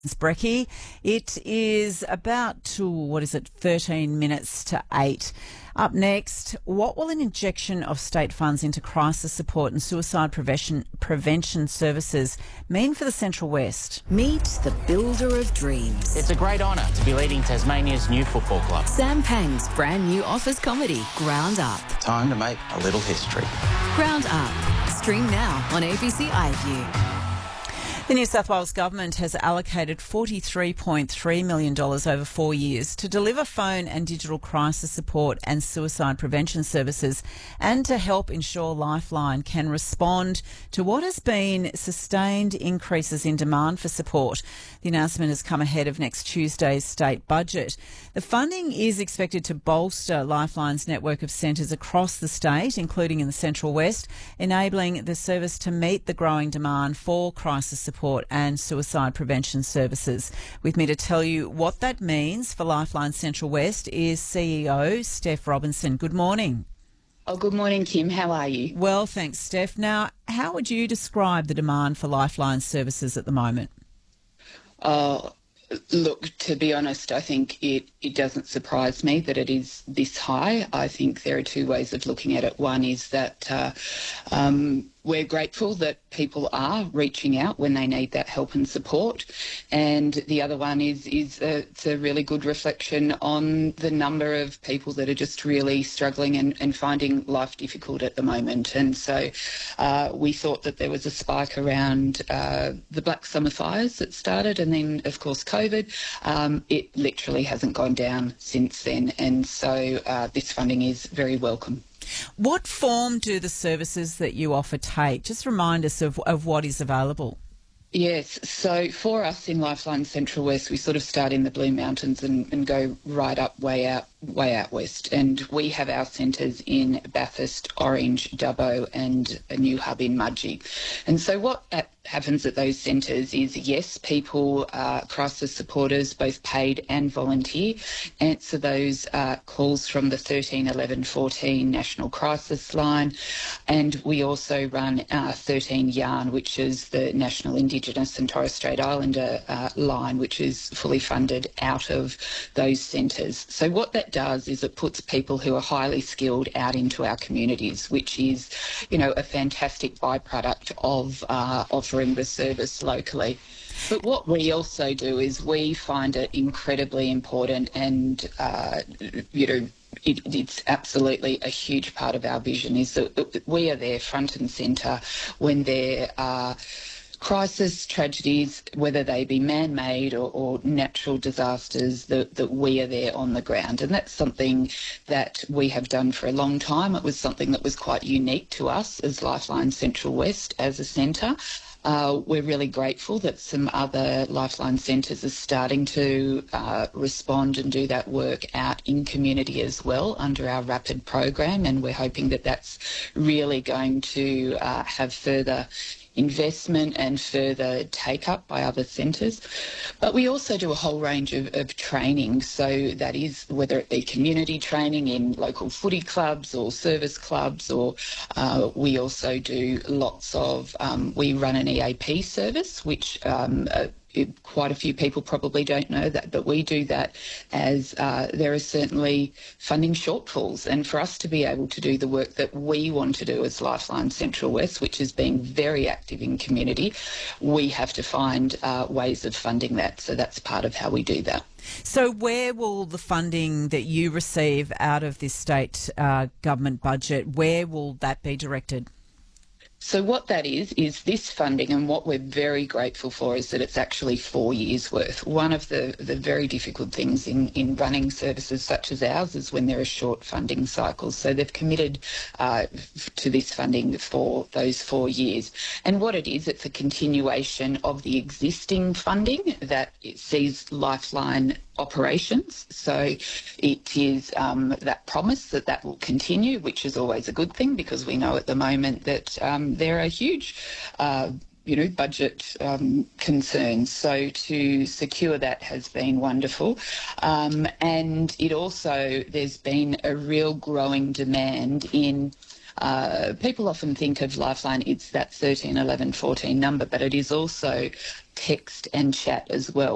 It's Brecky. It is about 13 minutes to 8. Up next, what will an injection of state funds into crisis support and suicide prevention services mean for the Central West? Meet the builder of dreams. It's a great honour to be leading Tasmania's new football club. Sam Pang's brand new office comedy, Ground Up. Time to make a little history. Ground Up. Stream now on ABC iView. The New South Wales Government has allocated $43.3 million over 4 years to deliver phone and digital crisis support and suicide prevention services and to help ensure Lifeline can respond to what has been sustained increases in demand for support. The announcement has come ahead of next Tuesday's state budget. The funding is expected to bolster Lifeline's network of centres across the state, including in the Central West, enabling the service to meet the growing demand for crisis support and suicide prevention services. With me to tell you what that means for Lifeline Central West is CEO Steph Robinson. Good morning. Oh, good morning, Kim. How are you? Well, thanks, Steph. Now, how would you describe the demand for Lifeline services at the moment? Look, to be honest, I think it doesn't surprise me that it is this high. I think there are two ways of looking at it. One is that we're grateful that people are reaching out when they need that help and support. And the other one is it's a really good reflection on the number of people that are just really struggling and finding life difficult at the moment. And so we thought that there was a spike around the Black Summer fires that started, and then, of course, COVID. It literally hasn't gone down since then. And so this funding is very welcome. What form do the services that you offer take? Just remind us of what is available. Yes, so for us in Lifeline Central West, we sort of start in the Blue Mountains and go right up, way out west. And we have our centres in Bathurst, Orange, Dubbo and a new hub in Mudgee. And so what happens at those centres is, yes, people, crisis supporters, both paid and volunteer, answer those calls from the 13 11 14 National Crisis Line. And we also run 13 Yarn, which is the National Indigenous and Torres Strait Islander line, which is fully funded out of those centres. So what that does is it puts people who are highly skilled out into our communities, which is, a fantastic byproduct of offering the service locally. But what we also do is we find it incredibly important and, it's absolutely a huge part of our vision is that we are there front and centre when there are crisis, tragedies, whether they be man-made or natural disasters, that we are there on the ground. And that's something that we have done for a long time. It was something that was quite unique to us as Lifeline Central West as a centre. We're really grateful that some other Lifeline centres are starting to respond and do that work out in community as well under our RAPID program, and we're hoping that that's really going to have further investment and further take-up by other centres. But we also do a whole range of training, so that is whether it be community training in local footy clubs or service clubs, or we also do lots of, we run an EAP service, which quite a few people probably don't know that, but we do that as there are certainly funding shortfalls. And for us to be able to do the work that we want to do as Lifeline Central West, which is being very active in community, we have to find ways of funding that. So that's part of how we do that. So where will the funding that you receive out of this state government budget, where will that be directed? So what that is this funding, and what we're very grateful for is that it's actually 4 years' worth. One of the very difficult things in running services such as ours is when there are short funding cycles. So they've committed to this funding for those 4 years. And what it is, it's a continuation of the existing funding that it sees Lifeline operations. So it is that promise that will continue, which is always a good thing because we know at the moment that there are huge budget concerns. So to secure that has been wonderful. And it also, there's been a real growing demand in people often think of Lifeline, it's that 13 11 14 number, but it is also text and chat as well.